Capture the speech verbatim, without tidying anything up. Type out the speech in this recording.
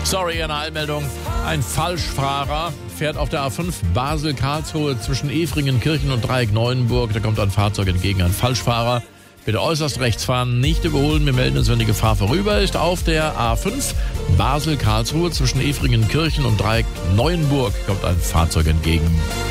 Sorry, eine Eilmeldung. Ein Falschfahrer fährt auf der A fünf Basel-Karlsruhe zwischen Efringen-Kirchen und Dreieck-Neuenburg. Da kommt ein Fahrzeug entgegen, ein Falschfahrer. Bitte äußerst rechts fahren, nicht überholen. Wir melden uns, wenn die Gefahr vorüber ist. Auf der A fünf Basel-Karlsruhe zwischen Efringen-Kirchen und Dreieck-Neuenburg kommt ein Fahrzeug entgegen.